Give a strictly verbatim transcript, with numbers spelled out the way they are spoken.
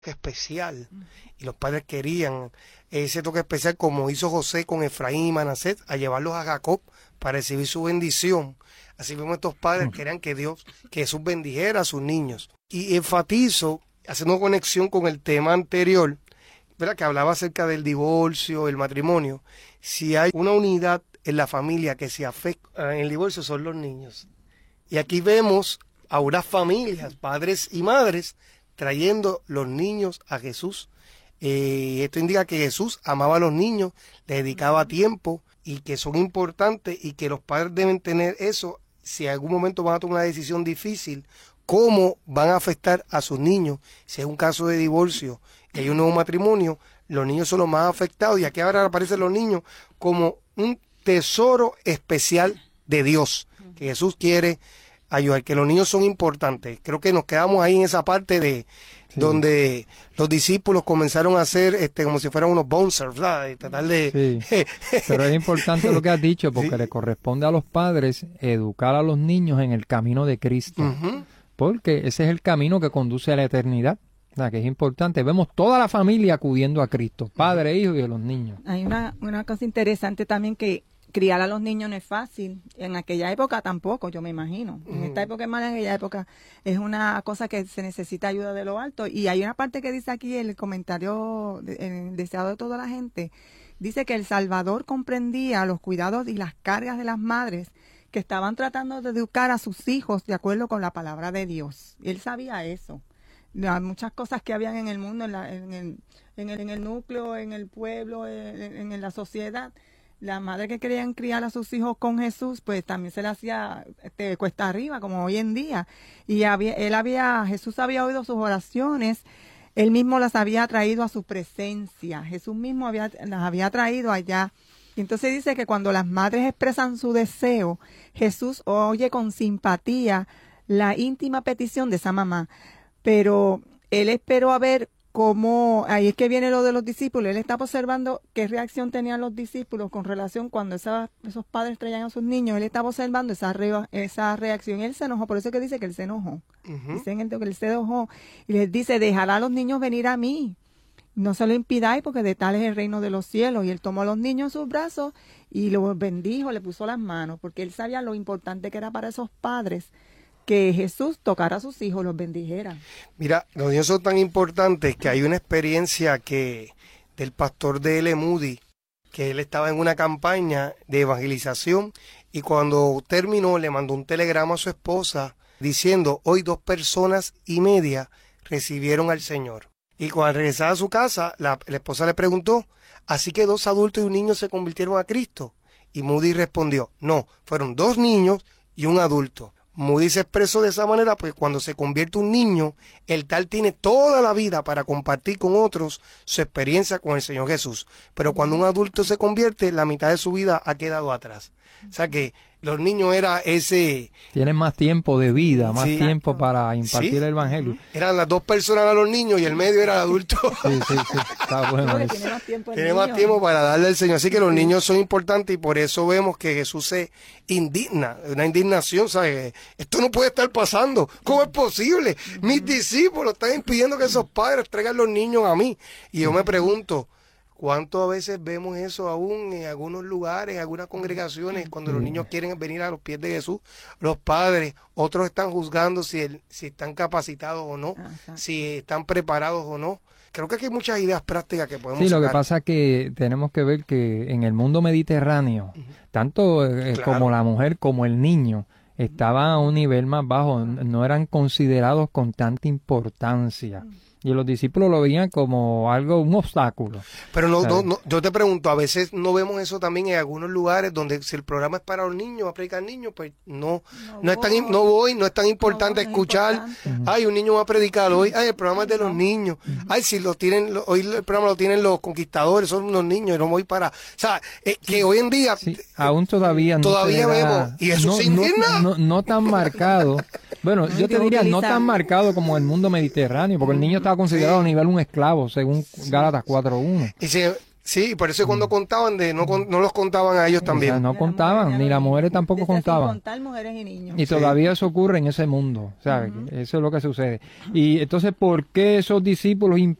especial. Y los padres querían ese toque especial, como hizo José con Efraín y Manasés, a llevarlos a Jacob para recibir su bendición. Así mismo estos padres querían que Dios, que Jesús bendijera a sus niños. Y enfatizo, haciendo conexión con el tema anterior, ¿verdad?, que hablaba acerca del divorcio, el matrimonio. Si hay una unidad en la familia que se afecta en el divorcio, son los niños. Y aquí vemos a unas familias, padres y madres, trayendo los niños a Jesús. Eh, esto indica que Jesús amaba a los niños, le dedicaba tiempo y que son importantes y que los padres deben tener eso si en algún momento van a tomar una decisión difícil, cómo van a afectar a sus niños. Si es un caso de divorcio y hay un nuevo matrimonio, los niños son los más afectados y aquí ahora aparecen los niños como un tesoro especial de Dios, que Jesús quiere ayudar, que los niños son importantes. Creo que nos quedamos ahí en esa parte de sí. donde los discípulos comenzaron a hacer este como si fueran unos bouncers, ¿verdad? De tratar de... Sí. Pero es importante lo que has dicho, porque sí. le corresponde a los padres educar a los niños en el camino de Cristo, uh-huh. porque ese es el camino que conduce a la eternidad. O sea, que es importante. Vemos toda la familia acudiendo a Cristo, padre, hijo y a los niños. Hay una, una cosa interesante también, que criar a los niños no es fácil. En aquella época tampoco, yo me imagino. En esta época es más, en aquella época es una cosa que se necesita ayuda de lo alto. Y hay una parte que dice aquí, el comentario de, el deseado de toda la gente, dice que el Salvador comprendía los cuidados y las cargas de las madres que estaban tratando de educar a sus hijos de acuerdo con la palabra de Dios. Y él sabía eso. Hay muchas cosas que habían en el mundo, en, la, en, el, en, el, en el núcleo, en el pueblo, en, en la sociedad. Las madres que querían criar a sus hijos con Jesús, pues también se le hacía este, cuesta arriba, como hoy en día. Y había, él había, Jesús había oído sus oraciones, él mismo las había traído a su presencia. Jesús mismo había, las había traído allá. Y entonces dice que cuando las madres expresan su deseo, Jesús oye con simpatía la íntima petición de esa mamá. Pero él esperó a ver cómo, ahí es que viene lo de los discípulos, él estaba observando qué reacción tenían los discípulos con relación cuando esa, esos padres traían a sus niños, él estaba observando esa, re, esa reacción, y él se enojó, por eso es que dice que él se enojó, uh-huh. dice en el que él se enojó, y les dice, dejará a los niños venir a mí, no se lo impidáis porque de tal es el reino de los cielos, y él tomó a los niños en sus brazos y los bendijo, le puso las manos, porque él sabía lo importante que era para esos padres que Jesús tocara a sus hijos, los bendijera. Mira, los niños son tan importantes que hay una experiencia que del pastor D L Moody, que él estaba en una campaña de evangelización y cuando terminó le mandó un telegrama a su esposa diciendo, hoy dos personas y media recibieron al Señor. Y cuando regresaba a su casa, la, la esposa le preguntó, ¿así que dos adultos y un niño se convirtieron a Cristo? Y Moody respondió, no, fueron dos niños y un adulto. Moody se expresó de esa manera porque cuando se convierte un niño, el tal tiene toda la vida para compartir con otros su experiencia con el Señor Jesús. Pero cuando un adulto se convierte, la mitad de su vida ha quedado atrás. O sea que los niños era ese... Tienen más tiempo de vida, más sí. tiempo para impartir sí. el Evangelio. Eran las dos personas a los niños y el medio era el adulto. Sí, sí, sí. Está bueno. Tiene más tiempo, tiene más tiempo para darle al Señor. Así que los niños son importantes y por eso vemos que Jesús se indigna, una indignación, ¿sabes? Esto no puede estar pasando. ¿Cómo es posible? Mis discípulos están impidiendo que esos padres traigan los niños a mí. Y yo me pregunto, ¿cuántas veces vemos eso aún en algunos lugares, en algunas congregaciones, cuando los niños quieren venir a los pies de Jesús? Los padres, otros están juzgando si, el, si están capacitados o no, Ajá. si están preparados o no. Creo que aquí hay muchas ideas prácticas que podemos Sí, sacar. Lo que pasa es que tenemos que ver que en el mundo mediterráneo, uh-huh. tanto eh, claro. como la mujer como el niño, estaban a un nivel más bajo, no eran considerados con tanta importancia. Y los discípulos lo veían como algo, un obstáculo. Pero no, no, no, yo te pregunto, a veces no vemos eso también en algunos lugares donde si el programa es para los niños, va a predicar niños, pues no, no, no, es tan, no voy, no es tan importante no, escuchar, importante. Ay, un niño va a predicar hoy, ay, el programa es de los niños, ay, si lo tienen, lo, hoy el programa lo tienen los conquistadores, son unos niños, no voy para, o sea, eh, que hoy en día, sí, aún todavía no todavía vemos, y eso no, se indigna. No, no, no tan marcado, bueno, yo te diría no tan marcado como el mundo mediterráneo, porque el niño está considerado a nivel un esclavo, según Gálatas cuatro uno. Y se, Sí, por eso cuando contaban, de no, no los contaban a ellos también. O sea, no contaban, ni las mujeres tampoco contaban. Contar mujeres y niños. Y todavía sí. Eso ocurre en ese mundo, ¿sabes? Uh-huh. Eso es lo que sucede. Y entonces, ¿por qué esos discípulos